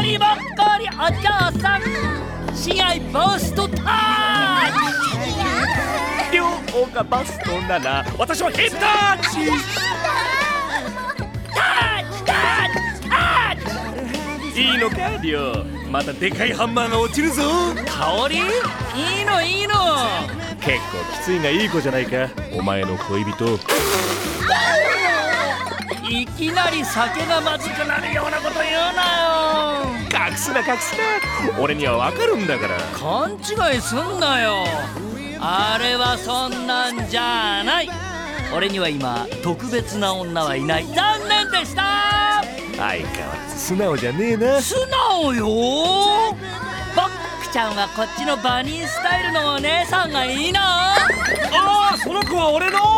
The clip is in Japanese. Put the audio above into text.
りぼっこりお嬢さん、試合ボストタッチ。 両方がバストなら私はヒップタッチ。いいのかリョウ、またでかいハンマーが落ちるぞ。 香りいいのいいの。 結構きついがいい子じゃないか、お前の恋人。 いきなり酒がまずくなるようなこと言うなよ。 隠すな隠すな、俺にはわかるんだから。 勘違いすんなよ。あれはそんなんじゃない。俺には今特別な女はいない。残念でした。 相変わらず素直じゃねえな。 素直よ。ボックちゃんはこっちのバニースタイルのお姉さんがいいな。 ああ、その子は俺の